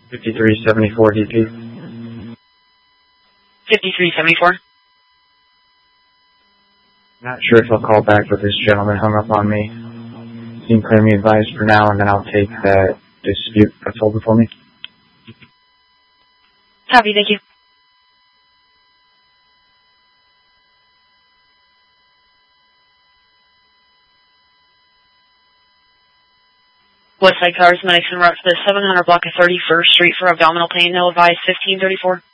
5374 DP. 5374. Not sure if I'll call back, but this gentleman hung up on me. He can clear me advised for now, and then I'll take that dispute that's hold before me. Copy, thank you. Westside Cars, medics en route to the 700 block of 31st Street for abdominal pain. No advice, 1534.